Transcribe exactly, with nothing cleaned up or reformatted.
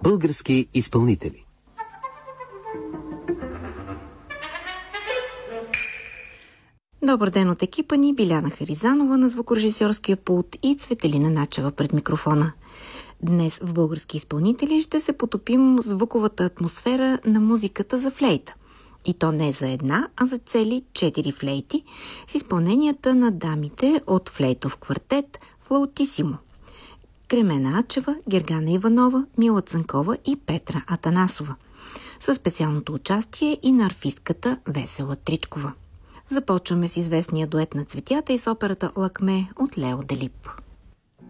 Български изпълнители. Добър ден от екипа ни, Биляна Харизанова на звукорежисьорския пулт и Цветелина Начева пред микрофона. Днес в Български изпълнители ще се потопим в звуковата атмосфера на музиката за флейта. И то не за една, а за цели четири флейти с изпълненията на дамите от флейтов квартет Флаутисимо. Кремена Ачева, Гергана Иванова, Мила Цанкова и Петра Атанасова. Със специалното участие и на арфистката Весела Тричкова. Започваме с известния дует на цветята и с операта Лакме от Лео Делип.